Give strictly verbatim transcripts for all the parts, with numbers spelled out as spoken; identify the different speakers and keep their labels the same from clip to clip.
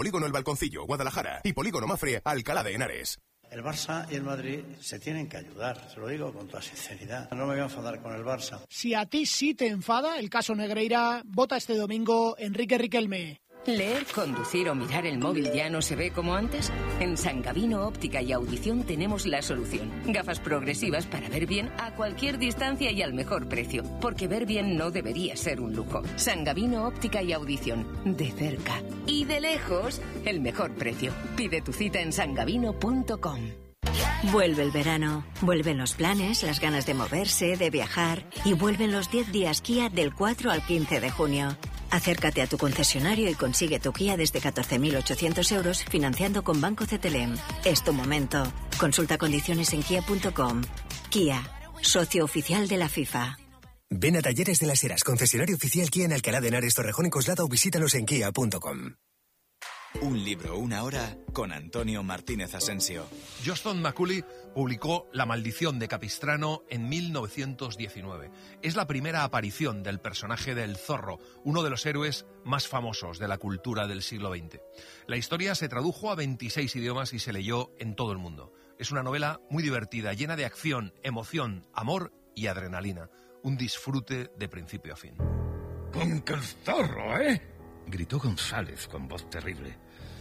Speaker 1: Polígono El Balconcillo, Guadalajara, y Polígono Mafre, Alcalá de Henares.
Speaker 2: El Barça y el Madrid se tienen que ayudar, se lo digo con toda sinceridad. No me voy a enfadar con el Barça.
Speaker 3: Si a ti sí te enfada el caso Negreira, vota este domingo Enrique Riquelme.
Speaker 4: ¿Leer, conducir o mirar el móvil ya no se ve como antes? En San Gabino Óptica y Audición tenemos la solución. Gafas progresivas para ver bien a cualquier distancia y al mejor precio. Porque ver bien no debería ser un lujo. San Gabino Óptica y Audición. De cerca y de lejos, el mejor precio. Pide tu cita en san gabino punto com.
Speaker 5: Vuelve el verano, vuelven los planes, las ganas de moverse, de viajar y vuelven los diez días Kia del cuatro al quince de junio. Acércate a tu concesionario y consigue tu Kia desde catorce mil ochocientos euros financiando con Banco C T L M. Es tu momento. Consulta condiciones en kia punto com. Kia, socio oficial de la FIFA.
Speaker 6: Ven a Talleres de las Heras, concesionario oficial Kia en Alcalá de Henares, Torrejón y Coslada, o visítanos en kia punto com.
Speaker 7: Un libro, una hora, con Antonio Martínez Asensio.
Speaker 8: Johnston Macaulay publicó La maldición de Capistrano en mil novecientos diecinueve. Es la primera aparición del personaje del Zorro, uno de los héroes más famosos de la cultura del siglo veinte. La historia se tradujo a veintiséis idiomas y se leyó en todo el mundo. Es una novela muy divertida, llena de acción, emoción, amor y adrenalina. Un disfrute de principio a fin.
Speaker 9: ¡Con que el zorro, eh! Gritó González con voz terrible.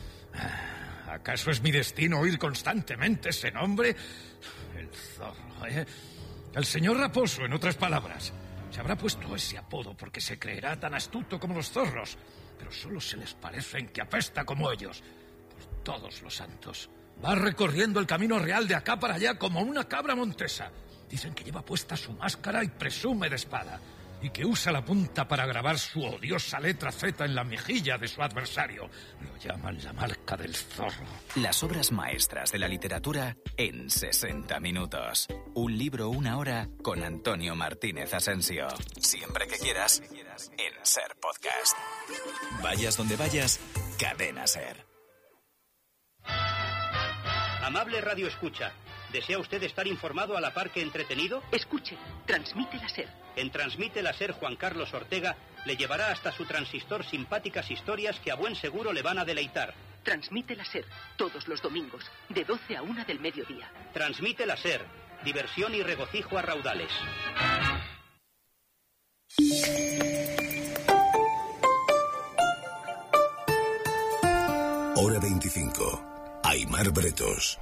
Speaker 9: ¿Acaso es mi destino oír constantemente ese nombre? El zorro, ¿eh? El señor Raposo, en otras palabras. Se habrá puesto ese apodo porque se creerá tan astuto como los zorros, pero solo se les parece en que apesta como ellos. Por todos los santos. Va recorriendo el camino real de acá para allá como una cabra montesa. Dicen que lleva puesta su máscara y presume de espada, y que usa la punta para grabar su odiosa letra Z en la mejilla de su adversario. Lo llaman la marca del zorro.
Speaker 7: Las obras maestras de la literatura en sesenta minutos. Un libro, una hora, con Antonio Martínez Asensio. Siempre que quieras, en SER Podcast. Vayas donde vayas, Cadena SER.
Speaker 10: Amable Radio Escucha, ¿desea usted estar informado a la par que entretenido?
Speaker 11: Escuche, transmite la SER.
Speaker 10: En Transmite la SER, Juan Carlos Ortega le llevará hasta su transistor simpáticas historias que a buen seguro le van a deleitar.
Speaker 11: Transmite la SER, todos los domingos, de doce a una del mediodía.
Speaker 10: Transmite la SER, diversión y regocijo a raudales.
Speaker 6: Hora veinticinco. Aimar Bretos.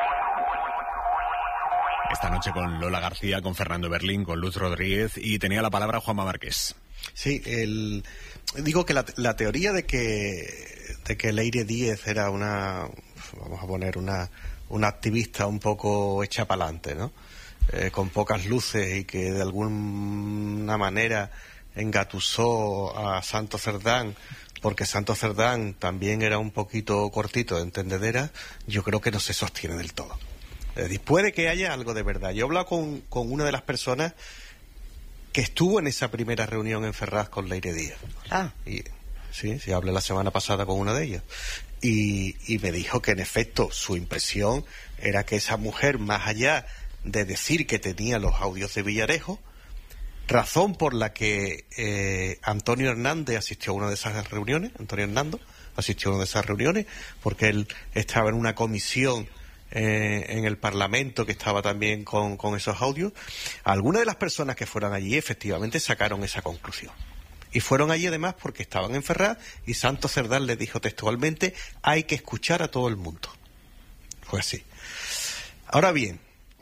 Speaker 12: Esta noche con Lola García, con Fernando Berlín, con Luz Rodríguez, y tenía la palabra Juanma Márquez.
Speaker 13: Sí, el, digo que la, la teoría de que de que Leire Díez era una, vamos a poner una, una activista un poco hecha pa'lante, ¿no? Eh, con pocas luces y que de alguna manera engatusó a Santos Cerdán, porque Santos Cerdán también era un poquito cortito de entendedera, yo creo que no se sostiene del todo. Eh, puede que haya algo de verdad. Yo he hablado con, con una de las personas que estuvo en esa primera reunión en Ferraz con Leire Díez. Ah. Y, sí, sí, hablé la semana pasada con una de ellas. Y, y me dijo que en efecto su impresión era que esa mujer, más allá de decir que tenía los audios de Villarejo, razón por la que eh, Antonio Hernández asistió a una de esas reuniones, Antonio Hernando asistió a una de esas reuniones, porque él estaba en una comisión eh, en el Parlamento que estaba también con, con esos audios. Algunas de las personas que fueron allí efectivamente sacaron esa conclusión. Y fueron allí además porque estaban en Ferraz y Santos Cerdán les dijo textualmente: hay que escuchar a todo el mundo. Fue así. Ahora bien,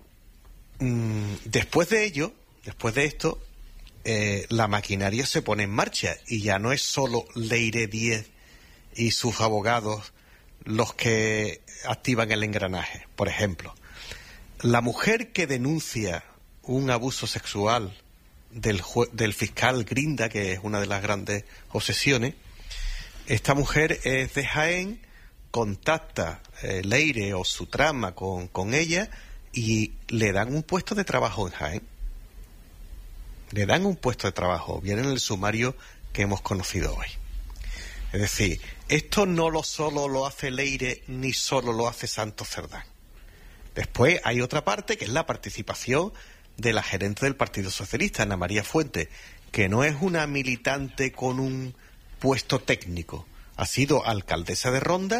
Speaker 13: mmm, después de ello, después de esto, Eh, la maquinaria se pone en marcha y ya no es solo Leire Díez y sus abogados los que activan el engranaje. Por ejemplo, la mujer que denuncia un abuso sexual del, jue- del fiscal Grinda, que es una de las grandes obsesiones, esta mujer es de Jaén, contacta eh, Leire o su trama con, con ella y le dan un puesto de trabajo en Jaén. Le dan un puesto de trabajo, viene en el sumario que hemos conocido hoy. Es decir, esto no lo solo lo hace Leire ni solo lo hace Santos Cerdán. Después hay otra parte que es la participación de la gerente del Partido Socialista, Ana María Fuentes, que no es una militante con un puesto técnico, ha sido alcaldesa de Ronda